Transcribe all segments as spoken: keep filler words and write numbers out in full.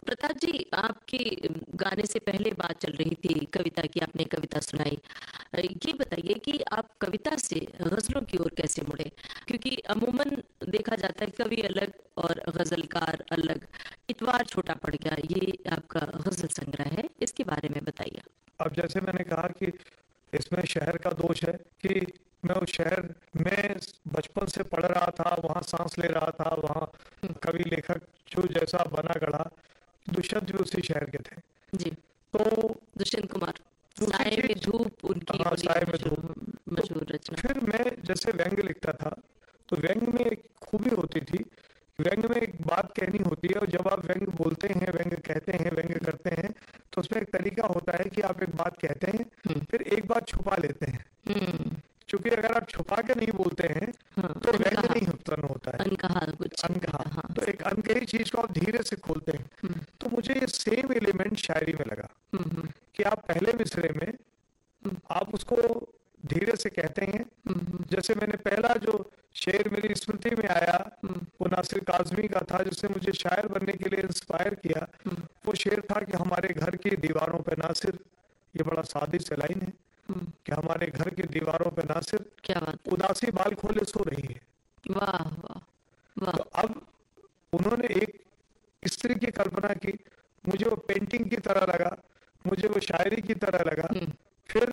प्रताप जी, आपके गाने से पहले बात चल रही थी कविता की, आपने कविता सुनाई। अ, ये बताइए कि आप कविता से गज़लों की ओर कैसे मुड़े? क्योंकि अमूमन देखा जाता है कवि अलग और गज़लकार अलग। इतवार छोटा पड़ गया, ये आपका गज़ल संग्रह है, इसके बारे में बताइए। अब जैसे मैंने कहा कि इसमें शहर का दोष है कि मैं उस शहर में बचपन से पढ़ रहा था, वहाँ सांस ले रहा था, वहाँ हुँ, कवि लेखक जो जैसा बना गढ़ा, दुष्यंत भी उसी शहर के थे। जी, तो दुष्यंत कुमार। दूसरी साए में चीज, धूप उनकी हाँ, बड़ी साय में मशहूर धूप। तो मशहूर रचना। फिर मैं जैसे व्यंग लिखता था, तो व्यंग में एक खूबी होती थी। व्यंग में एक बात कहनी होती है, और जब आप व्यंग बोलते हैं, व्यंग कहते हैं, व्यंग करते हैं, तो उसमें एक तरीका होता है कि आप एक बात कहते हैं, हुँ, फिर एक बात छुपा लेते हैं। हुँ, क्योंकि अगर आप छुपा के नहीं बोलते हैं हाँ, तो व्यंग अनकहा, नहीं उत्पन्न होता है। अनकहा कुछ अनकहा, हाँ, तो एक अनकही चीज को आप धीरे से खोलते हैं। हुँ, तो मुझे ये सेम एलिमेंट शायरी में लगा हुँ, हुँ, कि आप पहले मिसरे में हुँ, आप उसको धीरे से कहते हैं। हुँ, हुँ, जैसे मैंने पहला जो शेर मेरी स्मृति में आया, हुँ, वो नासिर काज़मी का था, जिसने मुझे शायर बनने के लिए इंस्पायर किया। हुँ, वो शेर था कि हमारे घर की दीवारों पे नासिर, ये बड़ा सादी से लाइन है, हुँ, कि हमारे घर की दीवारों पे नासिर क्या बात है! उदासी बाल खोले सो रही है। वाह, वाह, वाह! तो अब उन्होंने एक स्त्री की कल्पना की, मुझे वो पेंटिंग की तरह लगा, मुझे वो शायरी की तरह लगा। हुँ, फिर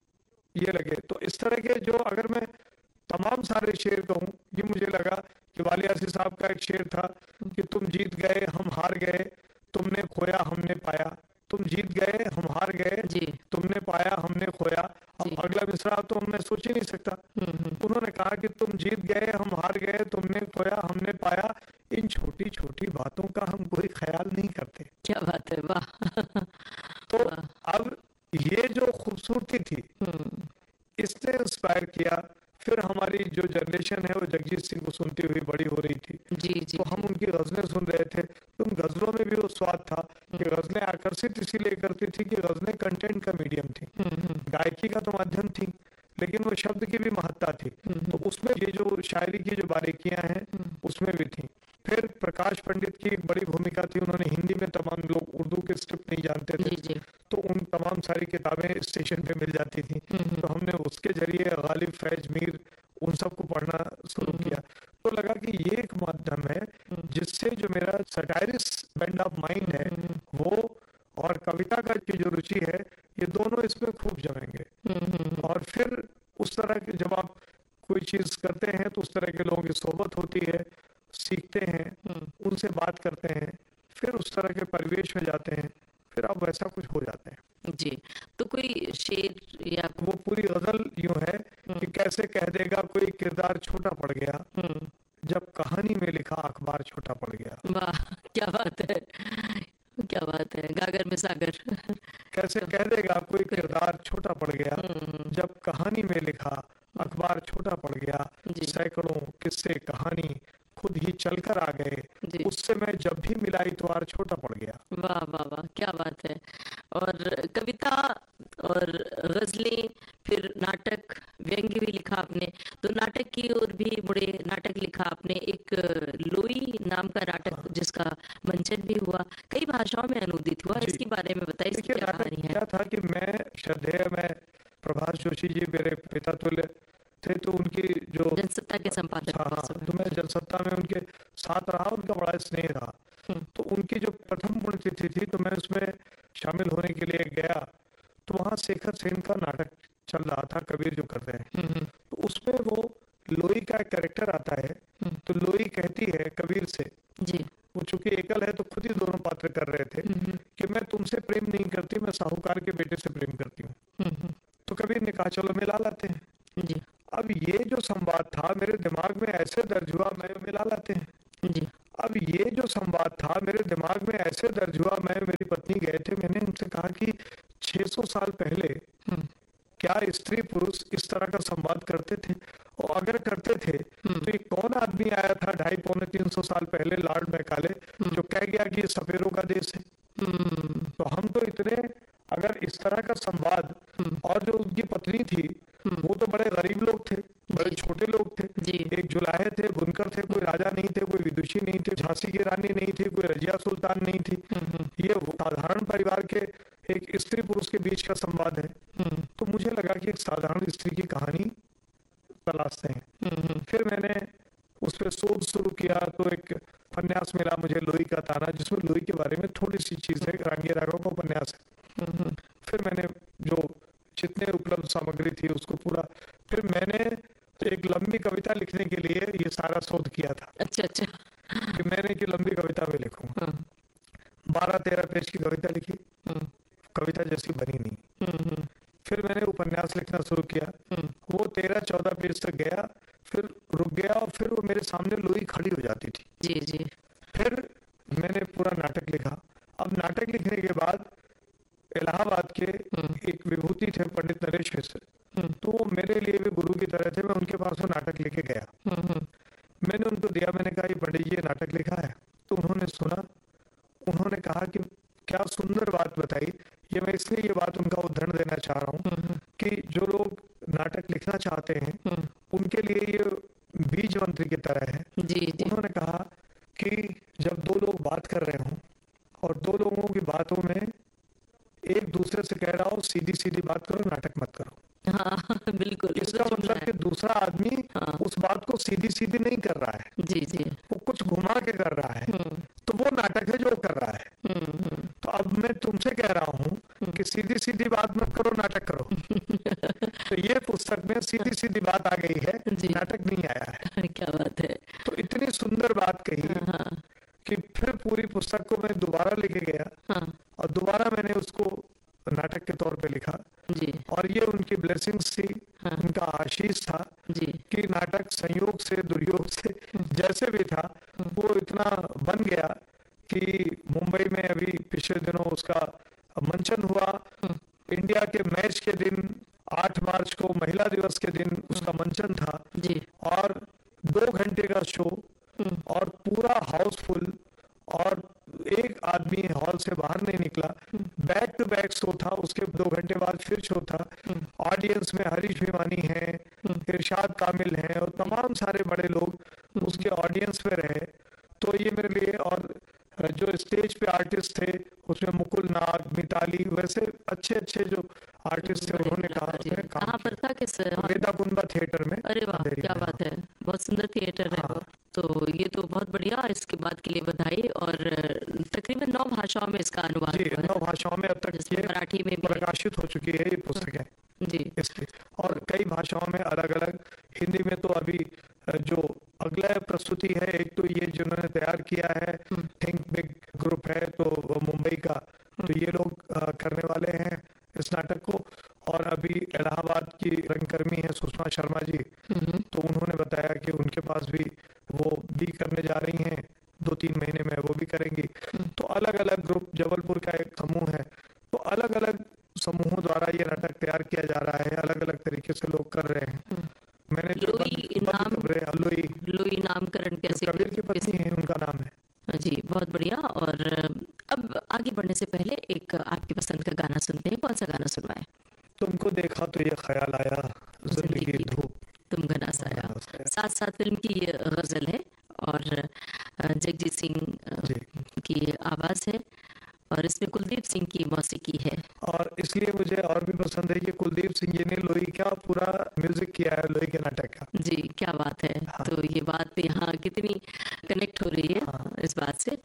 ये लगे, तो इस तरह के जो, अगर मैं तमाम सारे शेर कहूँ, ये मुझे लगा कि वाली यासी साहब का एक शेर था कि तुम जीत गए हम हार गए, तुमने खोया हमने पाया। तुम जीत गए हम हार गए, जी, तुमने पाया हमने खोया। जी, अब अगला मिसरा तो मैं सोच ही नहीं सकता। हुँ, हुँ, उन्होंने कहा कि तुम जीत गए हम हार गए, तुमने खोया हमने पाया, इन छोटी छोटी बातों का हम कोई ख्याल नहीं करते। क्या बात है! वाह! तो वाह! अब ये जो खूबसूरती थी, हुँ, इसने इंस्पायर किया। फिर हमारी जो जनरेशन है वो जगजीत सिंह को सुनती हुई बड़ी हो रही थी, जी, जी, तो हम जी, उनकी गज़लें सुन रहे थे। तो उन गज़लों में भी वो स्वाद था कि गज़लें आकर्षित इसीलिए करती थी कि गज़लें कंटेंट का मीडियम थी, हुँ, हुँ, गायकी का तो माध्यम थी, लेकिन वो शब्द की भी महत्ता थी। तो उसमें ये जो शायरी की जो बारीकियां हैं उसमें भी थी। फिर प्रकाश पंडित की एक बड़ी भूमिका थी, उन्होंने हिंदी में, तमाम लोग उर्दू के स्क्रिप्ट नहीं जानते थे, जी, जी, तो उन तमाम सारी किताबें स्टेशन पे मिल जाती थी, तो हमने उसके जरिए गालिब, फैज, मीर, उन सबको पढ़ना शुरू किया। तो लगा कि ये एक माध्यम है जिससे जो मेरा सटायरिस बेंड ऑफ माइंड है वो, और कविता का की जो रुचि है, ये दोनों इसमें खूब जमेंगे। और फिर उस तरह के जब आप कोई चीज करते हैं तो उस तरह के लोगों की सोबत होती है, सीखते हैं, उनसे बात करते हैं, फिर उस तरह के परिवेश में जाते हैं, फिर आप वैसा कुछ हो जाते हैं। जी। तो कोई शेर या वो पूरी गजल यूं है कि कैसे कह देगा कोई किरदार छोटा पड़ गया, हुँ, जब कहानी में लिखा अखबार छोटा पड़ गया। वाह! क्या बात है! क्या बात है! गागर में सागर। कैसे कह देगा कोई किरदार छोटा पड़ गया, हुँ, जब कहानी में लिखा अखबार छोटा पड़ गया। जी, सैकड़ों किस्से कहानी खुद ही चलकर आ गए, जी। उससे मैं जब भी मिला इतवार छोटा पड़ गया। वाह, वाह, वाह! क्या बात है! और कविता और गज़लें, फिर नाटक, व्यंग्य भी लिखा आपने। तो नाटक की ओर भी मुड़े, नाटक लिखा आपने। एक लोई नाम का नाटक जिसका मंचन भी हुआ, कई भाषाओं में अनुदित हुआ। जी, इसके बारे में बताइए, इसकी देखिए क्या नाटक कहानी है? क्या था कि मैं श्रद्धेय, मैं प्रभाष जोशी जी मेरे पिता तुल्य थे, तो उनकी जो, जनसत्ता के संपादक हाँ थे हाँ, उस समय। तो मैं जनसत्ता में उनके साथ रहा, उनका बड़ा स्नेह रहा। हुँ, तो उनकी जो प्रथम पुण्यतिथि थी तो मैं उसमें शामिल होने के लिए गया, तो वहाँ शेखर सेन का नाटक चल रहा था, कबीर जो कर रहे हैं। हुँ, हुँ, तो उसमें वो लोई का एक कैरेक्टर आता है, हुँ, तो लोई कहती है कबीर से, जी। वो चूंकि एकल है तो खुद ही दोनों पात्र कर रहे थे, हुँ, हुँ, कि मैं तुमसे प्रेम नहीं करती, मैं साहूकार के बेटे से प्रेम करती हूँ। हुँ, हुँ, तो कबीर ने कहा चलो मिला लाते हैं। जी, अब ये जो संवाद था मेरे दिमाग में ऐसे दर्ज हुआ, मैं मिला लाते हैं। जी, अब ये जो संवाद था मेरे दिमाग में ऐसे दर्ज हुआ, मैं, मेरी पत्नी गए थे, मैंने उनसे कहा कि छह सौ साल पहले हुँ, क्या स्त्री पुरुष इस तरह का संवाद करते थे, और अगर करते थे तो ये कौन आदमी आया था ढाई पौने तीन सौ साल पहले, लॉर्ड मैकाले, जो कह गया कि ये सफेरों का देश है। हुँ, तो हम तो इतने, अगर इस तरह का संवाद, और जो उनकी पत्नी थी वो तो बड़े गरीब लोग थे, बड़े जी, छोटे लोग थे, जी, एक जुलाहे थे, बुनकर थे, कोई राजा नहीं थे, कोई कोई विदुषी नहीं थी, झांसी की रानी नहीं थी, कोई रजिया सुल्तान नहीं थी। ये साधारण परिवार के एक स्त्री पुरुष के बीच का संवाद है। तो मुझे लगा कि एक साधारण स्त्री की कहानी तलाशते हैं। फिर मैंने उस पर शोध शुरू किया तो एक उपन्यास मिला मुझे, लोई का ताना, जिसमें लोई के बारे में थोड़ी सी चीजें, रांगी राघव का उपन्यास है। फिर मैंने जो जितने उपलब्ध सामग्री थी उसको पूरा, फिर मैंने एक लंबी कविता लिखने के लिए ये सारा शोध किया था। अच्छा अच्छा। कि मैंने की लंबी कविता में लिखूंगा। बारह तेरह पेज की कविता लिखी, कविता जैसी बनी नहीं। फिर मैंने उपन्यास लिखना शुरू किया, वो तेरह चौदह पेज तक गया, फिर रुक गया और फिर वो मेरे सामने लोई खड़ी हो जाती थी। जी जी। फिर मैंने पूरा नाटक लिखा। अब नाटक लिखने के बाद इलाहाबाद के एक विभूति थे पंडित नरेश मिश्र, तो वो मेरे लिए भी गुरु की तरह थे। मैं उनके पास वो नाटक लेके गया, मैंने उनको दिया, मैंने कहा ये पंडित जी ये नाटक लिखा है। तो उन्होंने सुना, उन्होंने कहा कि क्या सुंदर बात बताई। ये मैं इसलिए ये बात उनका उदाहरण देना चाह रहा हूँ कि जो लोग नाटक लिखना चाहते हैं उनके लिए ये बीज मंत्र की तरह है। जी जी। उन्होंने कहा कि जब दो लोग बात कर रहे हों और दो लोगों की बातों में एक दूसरे से कह रहा हो सीधी सीधी बात करो, नाटक मत करो। हाँ बिल्कुल। इसका मतलब कि दूसरा आदमी हाँ। उस बात को सीधी सीधी नहीं कर रहा है, जी जी। वो कुछ घुमा के कर रहा है, तो वो नाटक है जो कर रहा है। तो अब मैं तुमसे कह रहा हूँ कि सीधी सीधी बात मत करो, नाटक करो। तो ये पुस्तक में सीधी सीधी बात आ गई है, नाटक नहीं आया है। क्या बात है। तो इतनी सुंदर बात कही कि फिर पूरी पुस्तक को मैं दोबारा लेके गया और दोबारा मैंने उसको नाटक के तौर पे लिखा। जी। और ये उनकी ब्लेसिंग्स थी, उनका आशीष था जी। कि नाटक संयोग से दुर्योग से जैसे भी था वो इतना बन गया कि मुंबई में अभी पिछले दिनों उसका मंचन हुआ। इंडिया के मैच के दिन आठ मार्च को महिला दिवस के दिन उसका मंचन था जी। और दो घंटे का शो और पूरा हाउसफुल और एक आदमी हॉल से बाहर नहीं निकला। बैक टू बैक शो था, उसके दो घंटे बाद फिर शो था। ऑडियंस में हरीश भिवानी है, इरशाद कामिल है और तमाम सारे बड़े लोग उसके ऑडियंस में रहे। तो ये मेरे लिए, और जो स्टेज पे आर्टिस्ट थे उसमें मुकुल नाग, मिताली, वैसे अच्छे अच्छे जो आर्टिस्ट थे उन्होंने कहा। कहाँ पर था, किस वेदा कुंबा थिएटर में। अरे वाह क्या बात है, बहुत सुंदर थिएटर है वो। तो ये तो बहुत बढ़िया, इसके बाद के लिए बधाई। और तकरीबन नौ भाषाओं में इसका अनुवाद जी, नौ भाषाओं में अब तक ये मराठी में प्रकाशित हो चुकी है ये पुस्तकें जी इसकी, और कई भाषाओं में अलग अलग। हिंदी में तो अभी जो अगला प्रस्तुति है, एक तो ये जिन्होंने तैयार किया है थिंक बिग ग्रुप है तो मुंबई का, तो ये लोग करने वाले हैं इस नाटक को। और अभी इलाहाबाद की रंगकर्मी है सुषमा शर्मा जी, तो उन्होंने बताया कि उनके पास भी वो भी करने जा रही हैं, दो तीन महीने में वो भी करेंगी। तो अलग अलग ग्रुप, जबलपुर का एक समूह है, तो अलग अलग समूहों द्वारा ये नाटक तैयार किया जा रहा है, अलग अलग तरीके से लोग कर रहे हैं। मैंने लोई नाम लोई लोई नामकरण कैसे, कबीर की पत्नी है उनका नाम है जी, बहुत बढ़िया। और अब आगे बढ़ने से पहले एक आपकी पसंद का गाना सुनते हैं, कौन सा गाना सुनवाएं? तुमको देखा तो ये ख्याल आया, जिंदगी धूप तुम घना साया, साथ साथ फिल्म की ये गजल है और जगजीत सिंह की आवाज है और इसमें कुलदीप सिंह की मौसीकी है। और इसलिए मुझे और भी पसंद है कि कुलदीप सिंह जी ने लोई का पूरा म्यूजिक किया है, लोई के नाटक का। जी क्या बात है। हाँ। तो ये बात यहाँ कितनी कनेक्ट हो रही है हाँ। इस बात से।